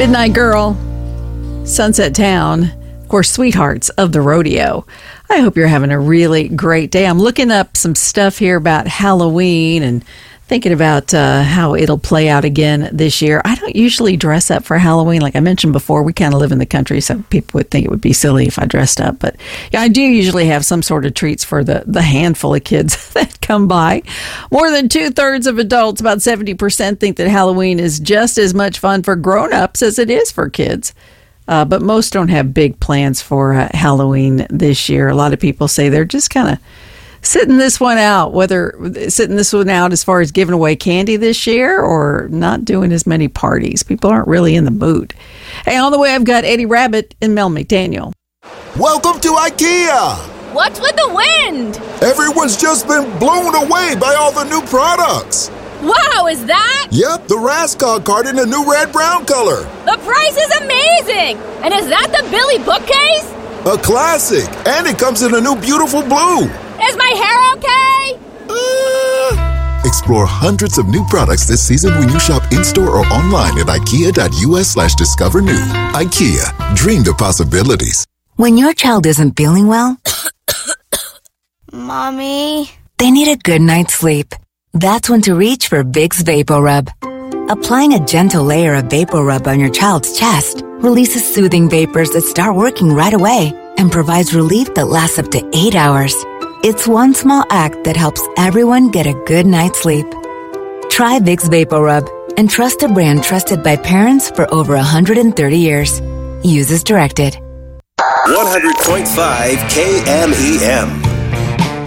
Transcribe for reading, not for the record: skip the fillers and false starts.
Midnight Girl, Sunset Town, of course, Sweethearts of the Rodeo. I hope you're having a really great day. I'm looking up some stuff here about Halloween and thinking about how it'll play out again this year. I don't usually dress up for Halloween. Like I mentioned before, we kind of live in the country, so people would think it would be silly if I dressed up. But yeah, I do usually have some sort of treats for the handful of kids that come by. More than 2/3 of adults, about 70%, think that Halloween is just as much fun for grown-ups as it is for kids. But most don't have big plans for Halloween this year. A lot of people say they're just kind of sitting this one out as far as giving away candy this year or not doing as many parties. People aren't really in the mood. Hey, on the way, I've got Eddie Rabbit and Mel McDaniel. Welcome to IKEA! What's with the wind? Everyone's just been blown away by all the new products. Wow, is that? Yep, the Raskog card in a new red-brown color. The price is amazing! And is that the Billy bookcase? A classic, and it comes in a new beautiful blue. Is my hair okay? Explore hundreds of new products this season when you shop in-store or online at ikea.us/discover new. IKEA, dream the possibilities. When your child isn't feeling well, Mommy, they need a good night's sleep. That's when to reach for Vicks VapoRub. Applying a gentle layer of VapoRub on your child's chest releases soothing vapors that start working right away and provides relief that lasts up to 8 hours. It's one small act that helps everyone get a good night's sleep. Try Vicks VapoRub and trust a brand trusted by parents for over 130 years. Use as directed. 100.5 KMEM.